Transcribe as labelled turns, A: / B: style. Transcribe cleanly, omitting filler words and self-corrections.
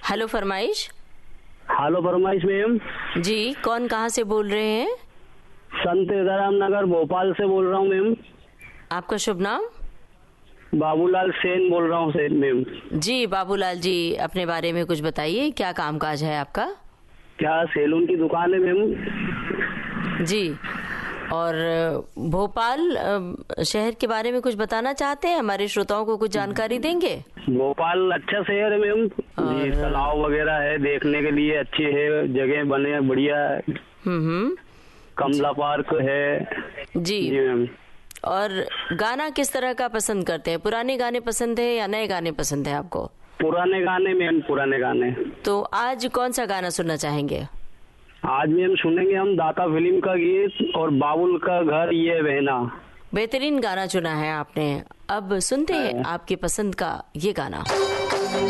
A: Hello फरमाइश।
B: Hello फरमाइश ma'am.
A: जी, कौन कहाँ से बोल रहे हैं?
B: संत राम नगर भोपाल से बोल रहा हूँ मैम।
A: आपका शुभ नाम?
B: बाबूलाल सेन बोल रहा हूँ सेन मैम।
A: जी बाबूलाल जी, अपने बारे में कुछ बताइए, क्या कामकाज है आपका?
B: क्या सैलून की दुकान है मैम?
A: जी, और भोपाल शहर के बारे में कुछ बताना चाहते हैं? हमारे श्रोताओं को कुछ जानकारी देंगे?
B: भोपाल अच्छा शहर है मैम जी, तालाब वगैरह है देखने के लिए, अच्छे है, जगह बने हैं, बढ़िया है। कमला पार्क है
A: जी
B: मैम।
A: और गाना किस तरह का पसंद करते हैं? पुराने गाने पसंद है या नए गाने पसंद है आपको?
B: पुराने गाने मैम, पुराने गाने।
A: तो आज कौन सा गाना सुनना चाहेंगे?
B: आज मैम सुनेंगे हम दाता फिल्म का गीत और बाबुल का घर ये बहना।
A: बेहतरीन गाना चुना है आपने। अब सुनते हैं आपकी पसंद का ये गाना।